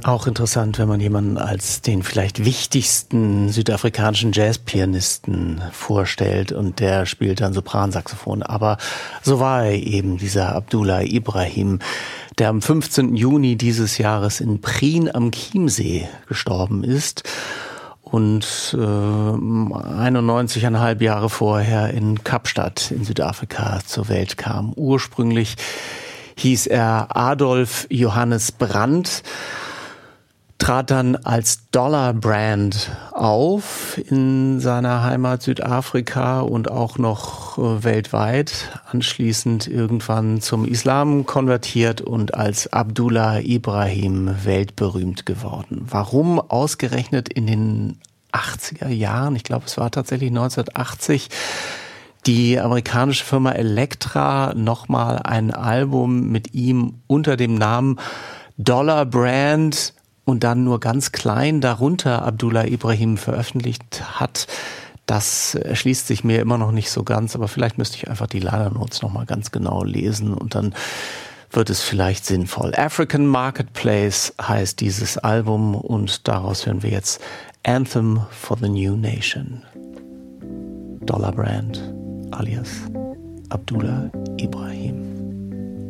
Auch interessant, wenn man jemanden als den vielleicht wichtigsten südafrikanischen Jazzpianisten vorstellt und der spielt dann Sopransaxophon. Aber so war er eben, dieser Abdullah Ibrahim, der am 15. Juni dieses Jahres in Prien am Chiemsee gestorben ist und 91,5 Jahre vorher in Kapstadt in Südafrika zur Welt kam. Ursprünglich hieß er Adolf Johannes Brandt, trat dann als Dollar Brand auf in seiner Heimat Südafrika und auch noch weltweit. Anschließend irgendwann zum Islam konvertiert und als Abdullah Ibrahim weltberühmt geworden. Warum ausgerechnet in den 80er Jahren, ich glaube es war tatsächlich 1980, die amerikanische Firma Elektra nochmal ein Album mit ihm unter dem Namen Dollar Brand und dann nur ganz klein darunter Abdullah Ibrahim veröffentlicht hat, das erschließt sich mir immer noch nicht so ganz, aber vielleicht müsste ich einfach die Liner Notes nochmal ganz genau lesen und dann wird es vielleicht sinnvoll. African Marketplace heißt dieses Album und daraus hören wir jetzt Anthem for the New Nation. Dollar Brand alias Abdullah Ibrahim.